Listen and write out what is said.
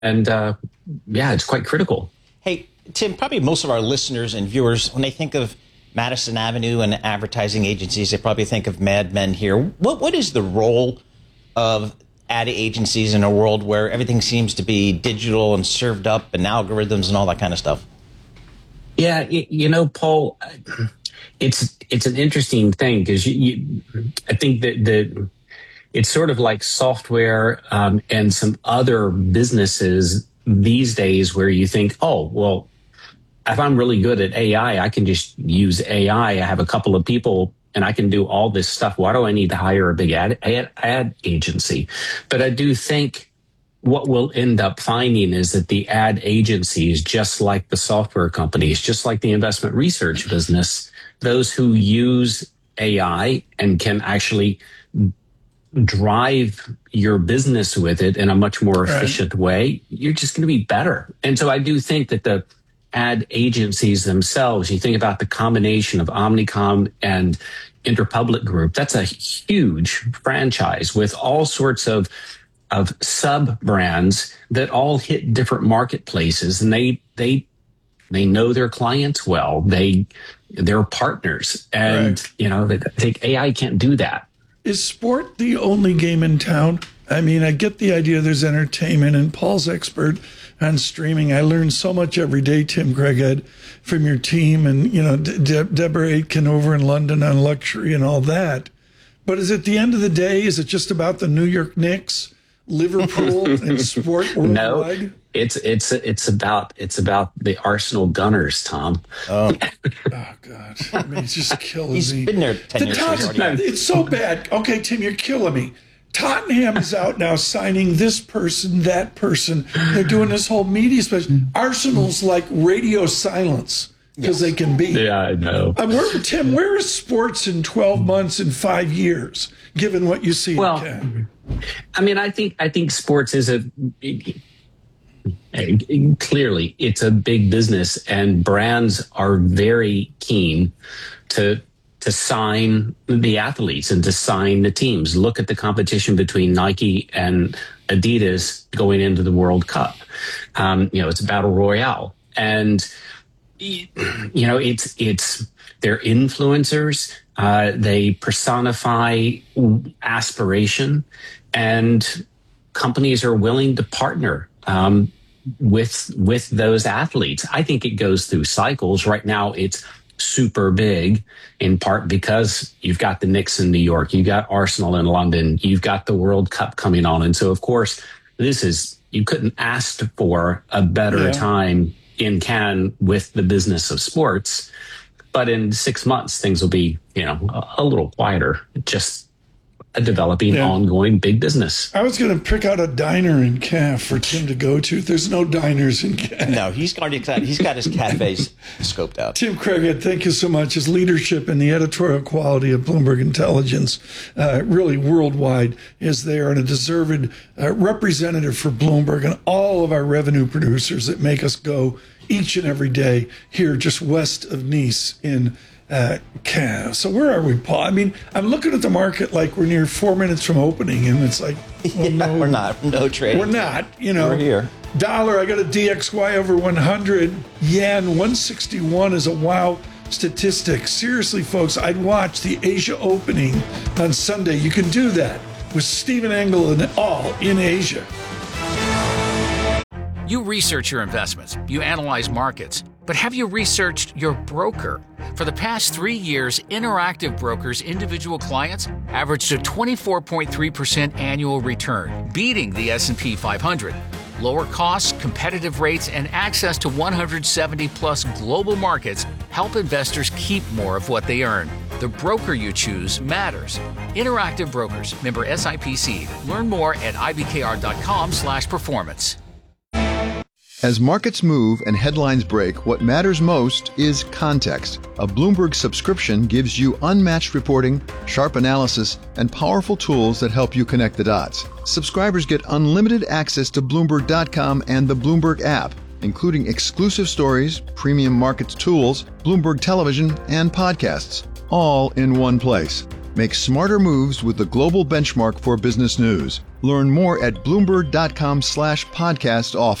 And yeah, it's quite critical. Hey, Tim, probably most of our listeners and viewers, when they think of Madison Avenue and advertising agencies, they probably think of Mad Men here. What is the role of ad agencies in a world where everything seems to be digital and served up and algorithms and all that kind of stuff? Yeah, Paul, it's an interesting thing because I think that it's sort of like software and some other businesses these days where you think, oh, well, if I'm really good at AI, I can just use AI. I have a couple of people and I can do all this stuff. Why do I need to hire a big ad agency? But I do think what we'll end up finding is that the ad agencies, just like the software companies, just like the investment research business, those who use AI and can actually drive your business with it in a much more efficient way, you're just going to be better. And so I do think that the ad agencies themselves, you think about the combination of Omnicom and Interpublic Group, that's a huge franchise with all sorts of sub brands that all hit different marketplaces, and they know their clients well. They're partners, and I think AI can't do that. Is sport the only game in town? I mean, I get the idea there's entertainment, and Paul's expert on streaming. I learn so much every day, Tim Craighead, from your team, and Deborah Aitken over in London on luxury and all that. But is at the end of the day, is it just about the New York Knicks, Liverpool, and sport worldwide? No, it's about the Arsenal Gunners, Tom. Oh God! I mean, it just kills me. He's been there 10 years. It's so bad. Okay, Tim, you're killing me. Tottenham is out now signing this person, that person. They're doing this whole media special. Arsenal's like radio silence because they can be. Yeah, I know. Tim, where is sports in 12 months and 5 years, given what you see? I mean, I think sports is clearly it's a big business, and brands are very keen to sign the athletes and to sign the teams. Look at the competition between Nike and Adidas going into the World Cup. It's a battle royale, and it's they're influencers. They personify aspiration, and companies are willing to partner with those athletes. I think it goes through cycles. Right now, it's super big, in part because you've got the Knicks in New York, you got Arsenal in London, you've got the World Cup coming on. And so, of course, you couldn't ask for a better time in Cannes with the business of sports. But in 6 months, things will be, a little quieter, just a developing, ongoing big business. I was going to pick out a diner in Cannes for Tim to go to. There's no diners in Cannes. No, he's got his cafes scoped out. Tim Craighead, thank you so much. His leadership and the editorial quality of Bloomberg Intelligence, really worldwide, is there, and a deserved representative for Bloomberg and all of our revenue producers that make us go each and every day here just west of Nice in Cannes. So where are we, Paul? I mean, I'm looking at the market like we're near 4 minutes from opening, and it's like, no, we're not. No trading. We're not. We're here. Dollar, I got a DXY over 100. Yen, 161 is a wow statistic. Seriously, folks, I'd watch the Asia opening on Sunday. You can do that with Stephen Engel and all in Asia. You research your investments, you analyze markets, but have you researched your broker? For the past 3 years, Interactive Brokers' individual clients averaged a 24.3% annual return, beating the S&P 500. Lower costs, competitive rates, and access to 170-plus global markets help investors keep more of what they earn. The broker you choose matters. Interactive Brokers, member SIPC. Learn more at ibkr.com/performance. As markets move and headlines break, what matters most is context. A Bloomberg subscription gives you unmatched reporting, sharp analysis, and powerful tools that help you connect the dots. Subscribers get unlimited access to Bloomberg.com and the Bloomberg app, including exclusive stories, premium markets tools, Bloomberg television, and podcasts, all in one place. Make smarter moves with the global benchmark for business news. Learn more at Bloomberg.com/podcast offer.